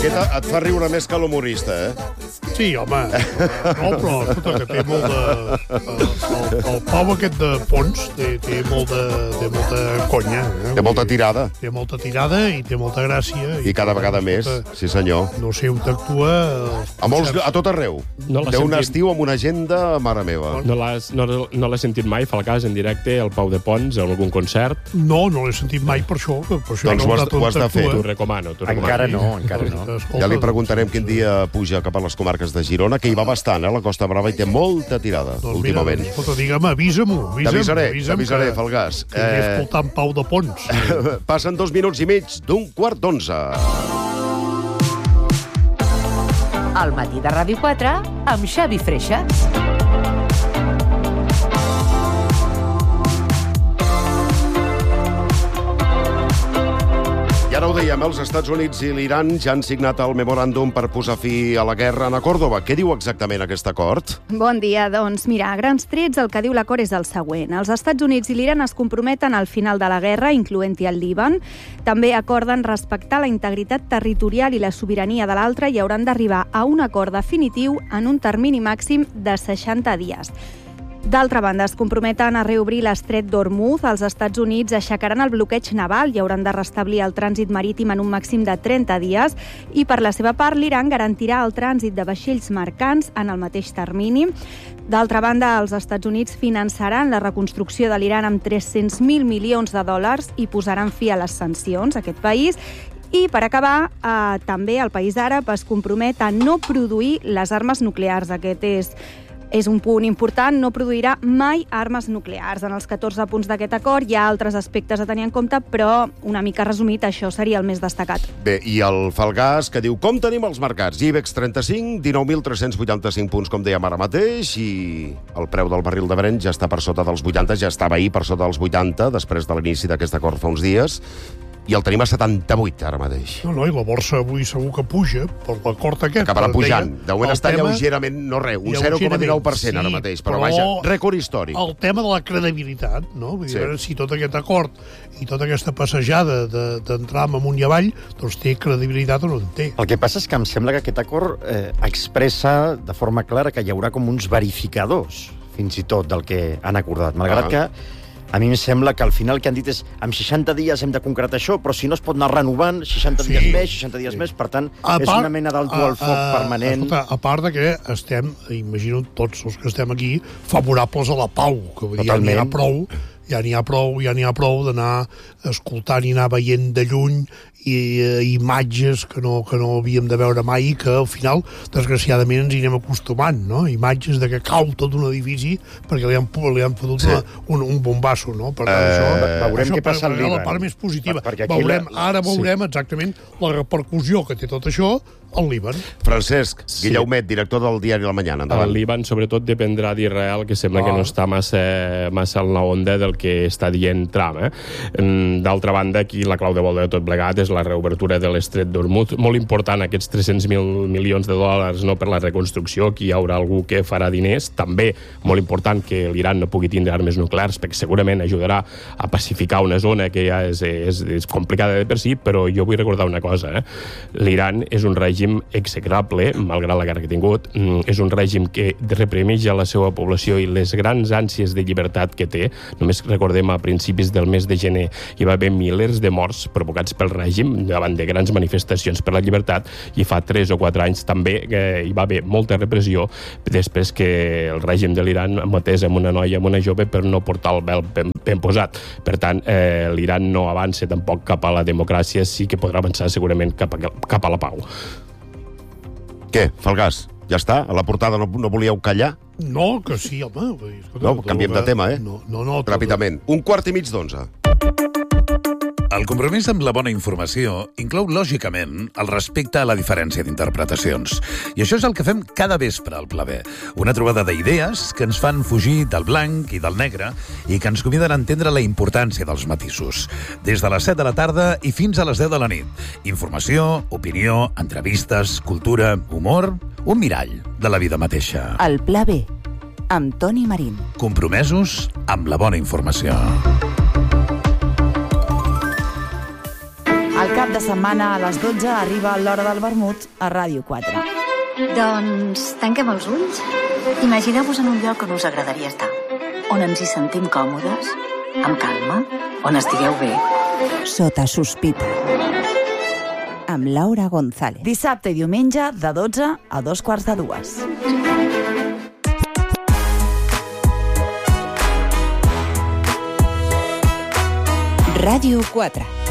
Aquesta et fa riure més que l'humorista, Sí, home. No, però, escolta, que té molt de... El Pau aquest de Pons té molta conya. Té molta tirada. Té molta tirada i té molta gràcia. I cada vegada més, sí senyor. No sé on actua... A tot arreu. Té un estiu amb una agenda, mare meva. No l'has sentit mai, Falgàs, en directe, al Pau de Pons, en algun concert? No l'he sentit mai per això. Doncs ho has de fer. T'ho recomano. Encara no. Ja li preguntarem quin dia puja cap a les comarques de Girona, que hi va bastant, la Costa Brava, i té molta tirada, últimament. Escolta, digue'm, avisa'm-ho. T'avisaré, Falgàs. Que escoltant Pau de Pons. Passen 2 minuts i mig d'11:45. Al matí de Ràdio 4, amb Xavi Freixas. I ara ho dèiem, els Estats Units i l'Iran ja han signat el memoràndum per posar fi a la guerra a Còrdova. Què diu exactament aquest acord? Bon dia. Doncs mira, a grans trets el que diu l'acord és el següent. Els Estats Units i l'Iran es comprometen al final de la guerra, incloent-hi el Líban. També acorden respectar la integritat territorial i la sobirania de l'altre i hauran d'arribar a un acord definitiu en un termini màxim de 60 dies. D'altra banda, es comprometen a reobrir l'estret d'Hormuz. Els Estats Units aixecaran el bloqueig naval i hauran de restablir el trànsit marítim en un màxim de 30 dies. I, per la seva part, l'Iran garantirà el trànsit de vaixells mercants en el mateix termini. D'altra banda, els Estats Units finançaran la reconstrucció de l'Iran amb 300.000 milions de dòlars i posaran fi a les sancions a aquest país. I, per acabar, també el país àrab es compromet a no produir les armes nuclears. Aquest és un punt important, no produirà mai armes nuclears. En els 14 punts d'aquest acord hi ha altres aspectes a tenir en compte, però una mica resumit, això seria el més destacat. Bé, i el Falgàs, que diu, com tenim els mercats? IBEX 35, 19.385 punts, com dèiem ara mateix, i el preu del barril de Brent ja està per sota dels 80, ja estava ahir per sota dels 80, després de l'inici d'aquest acord fa uns dies, i el tenim a 78 ara mateix. No, i la borsa avui segur que puja per l'acord aquest. Acabarà pujant. De moment està lleugerament, no res, un 0,19% ara mateix, però vaja, rècord històric. El tema de la credibilitat, no? Vull dir, si tot aquest acord i tota aquesta passejada d'entrar amunt i avall, doncs té credibilitat o no en té. El que passa és que em sembla que aquest acord expressa de forma clara que hi haurà com uns verificadors, fins i tot, del que han acordat. Malgrat que a mi em sembla que al final el que han dit és en 60 dies hem de concretar això, però si no es pot anar renovant 60 dies més, 60 dies més, per tant, és una mena d'alto al foc permanent. Escolta, a part de que estem, imagino tots els que estem aquí, favorables a la pau, que vull dir, ja n'hi ha prou d'anar escoltant i anar veient de lluny imatges que no havíem de veure mai i que al final, desgraciadament, ens hi anem acostumant, no? Imatges de que cau tot un edifici perquè li han fotut un bombasso, no? Per tant, veurem què passa al Líban. La part més positiva. Ara veurem exactament la repercussió que té tot això al Líban. Francesc Guillaumet, director del diari La Mañana. El Líban, sobretot, dependrà d'Israel, que sembla que no està massa en la onda del que està dient Trump. D'altra banda, aquí la clau de volta de tot plegat és la reobertura de l'estret d'Hormuz. Molt important, aquests 300.000 milions de dòlars per la reconstrucció, que hi haurà algú que farà diners. També molt important que l'Iran no pugui tindre armes nuclears, perquè segurament ajudarà a pacificar una zona que ja és complicada de per si, però jo vull recordar una cosa. L'Iran és un règim execrable, malgrat la guerra que ha tingut. És un règim que reprimeix a la seva població i les grans ànsies de llibertat que té. Només recordem, a principis del mes de gener hi va haver milers de morts provocats pel règim davant de grans manifestacions per la llibertat, i fa 3 o 4 anys també hi va haver molta repressió després que el règim de l'Iran matés amb una noia, amb una jove, per no portar el vel ben posat. Per tant, l'Iran no avança tampoc cap a la democràcia, sí que podrà avançar segurament cap a la pau. Què, Falgàs? Ja està? A la portada no volíeu callar? No, que sí, home. No, canviem de tema, No. Ràpidament. 1:15. El compromís amb la bona informació inclou, lògicament, el respecte a la diferència d'interpretacions. I això és el que fem cada vespre al Pla B. Una trobada d'idees que ens fan fugir del blanc i del negre i que ens conviden a entendre la importància dels matisos. Des de les 7 de la tarda i fins a les 10 de la nit. Informació, opinió, entrevistes, cultura, humor, un mirall de la vida mateixa. El Pla B, amb Toni Marín. Compromesos amb la bona informació. El cap de de setmana a les 12 arriba l'Hora del Vermut a Ràdio 4. Doncs tanquem els ulls. Imagineu-vos en un lloc on us agradaria estar, on ens hi sentim còmodes, amb calma, on estigueu bé. Sota sospita. Amb Laura González. Dissabte i diumenge de 12 a 2:45. Ràdio 4.